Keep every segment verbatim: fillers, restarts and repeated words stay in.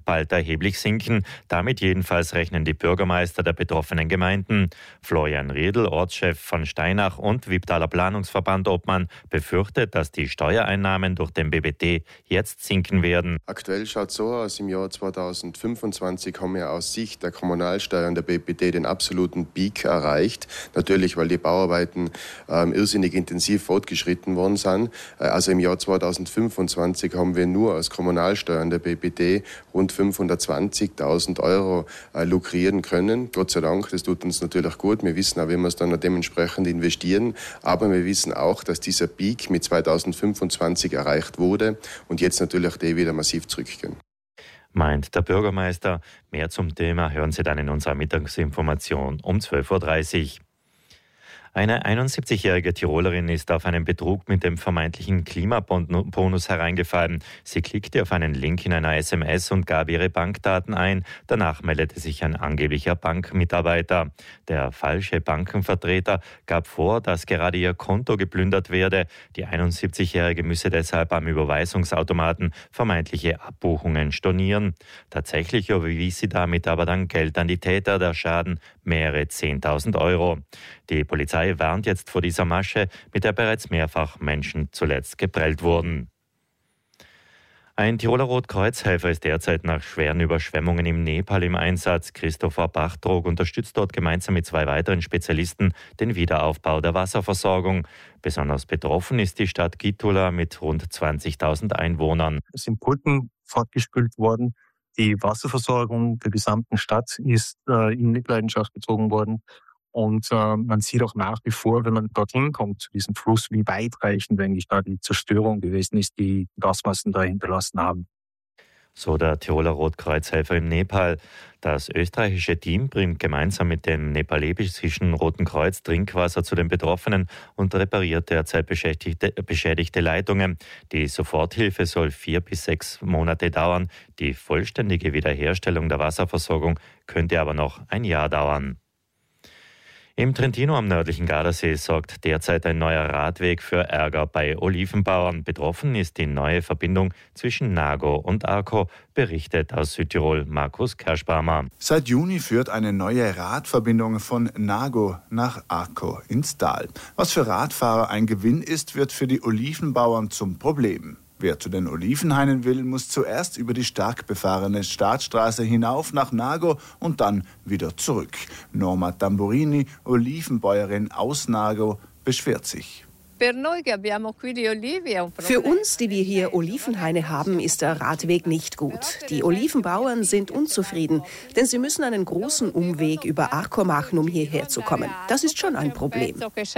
bald erheblich sinken. Damit jedenfalls rechnen die Bürgermeister der betroffenen Gemeinden. Florian Riedl, Ortschef von Steinach und Wipptaler Planungsverband Obmann, befürchtet, dass die Steuereinnahmen durch den B B T jetzt sinken werden. Aktuell schaut es so aus, im Jahr zweitausendfünfundzwanzig haben wir aus Sicht der Kommunalsteuer und der B B T den absoluten Peak erreicht. Natürlich, weil die Bauarbeiten ähm, irrsinnig intensiv fortgeschritten worden sind. Äh, also im Jahr zweitausendfünfundzwanzig haben wir nur aus Kommunalsteuer und der B B T rund fünfhundertzwanzigtausend Euro äh, lukrieren können. Gott sei Dank, das tut uns natürlich gut. Wir wissen auch, wie wir es dann dementsprechend investieren. Aber wir wissen auch, dass dieser Peak mit zweitausendfünfundzwanzig erreicht wurde und jetzt natürlich die wieder massiv zurückgehen. Meint der Bürgermeister. Mehr zum Thema hören Sie dann in unserer Mittagsinformation um zwölf Uhr dreißig. Eine einundsiebzigjährige Tirolerin ist auf einen Betrug mit dem vermeintlichen Klimabonus hereingefallen. Sie klickte auf einen Link in einer S M S und gab ihre Bankdaten ein. Danach meldete sich ein angeblicher Bankmitarbeiter. Der falsche Bankenvertreter gab vor, dass gerade ihr Konto geplündert werde. Die einundsiebzigjährige müsse deshalb am Überweisungsautomaten vermeintliche Abbuchungen stornieren. Tatsächlich überwies sie damit aber dann Geld an die Täter. Der Schaden mehrere zehntausend Euro. Die Polizei warnt jetzt vor dieser Masche, mit der bereits mehrfach Menschen zuletzt geprellt wurden. Ein Tiroler Rotkreuzhelfer ist derzeit nach schweren Überschwemmungen im Nepal im Einsatz. Christopher Bachtrog unterstützt dort gemeinsam mit zwei weiteren Spezialisten den Wiederaufbau der Wasserversorgung. Besonders betroffen ist die Stadt Gitula mit rund zwanzigtausend Einwohnern. Es sind Brücken fortgespült worden. Die Wasserversorgung der gesamten Stadt ist äh, in Mitleidenschaft gezogen worden. Und äh, man sieht auch nach wie vor, wenn man dorthin kommt, zu diesem Fluss, wie weitreichend eigentlich da die Zerstörung gewesen ist, die Gasmassen da hinterlassen haben. So der Tiroler Rotkreuzhelfer im Nepal. Das österreichische Team bringt gemeinsam mit dem nepalesischen Roten Kreuz Trinkwasser zu den Betroffenen und repariert derzeit beschädigte, beschädigte Leitungen. Die Soforthilfe soll vier bis sechs Monate dauern. Die vollständige Wiederherstellung der Wasserversorgung könnte aber noch ein Jahr dauern. Im Trentino am nördlichen Gardasee sorgt derzeit ein neuer Radweg für Ärger bei Olivenbauern. Betroffen ist die neue Verbindung zwischen Nago und Arco, berichtet aus Südtirol Markus Kerschbarmer. Seit Juni führt eine neue Radverbindung von Nago nach Arco ins Tal. Was für Radfahrer ein Gewinn ist, wird für die Olivenbauern zum Problem. Wer zu den Olivenhainen will, muss zuerst über die stark befahrene Startstraße hinauf nach Nago und dann wieder zurück. Norma Tamburini, Olivenbäuerin aus Nago, beschwert sich. Für uns, die wir hier Olivenhaine haben, ist der Radweg nicht gut. Die Olivenbauern sind unzufrieden, denn sie müssen einen großen Umweg über Arco machen, um hierher zu kommen. Das ist schon ein Problem.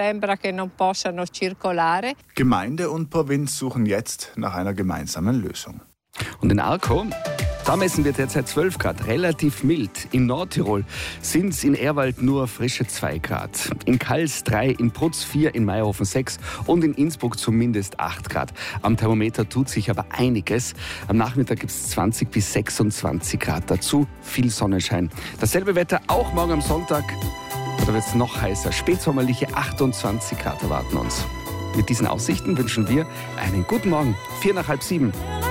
Gemeinde und Provinz suchen jetzt nach einer gemeinsamen Lösung. Und in Arco, da messen wir derzeit zwölf Grad, relativ mild. In Nordtirol sind es in Ehrwald nur frische zwei Grad. In Kals drei, in Prutz vier, in Meierhofen sechs und in Innsbruck zumindest acht Grad. Am Thermometer tut sich aber einiges. Am Nachmittag gibt es zwanzig bis sechsundzwanzig Grad. Dazu viel Sonnenschein. Dasselbe Wetter auch morgen am Sonntag. Da wird es noch heißer. Spätsommerliche achtundzwanzig Grad erwarten uns. Mit diesen Aussichten wünschen wir einen guten Morgen. Vier nach halb sieben.